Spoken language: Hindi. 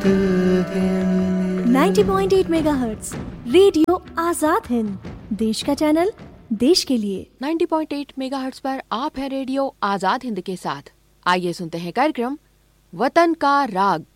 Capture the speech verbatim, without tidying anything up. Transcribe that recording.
Ninety point eight megahertz radio Azad Hind, देश का चैनल, देश के लिए। नाइंटी पॉइंट एट मेगाहर्ट्ज पर आप है रेडियो आजाद हिंद के साथ। आइए सुनते हैं कार्यक्रम वतन का राग।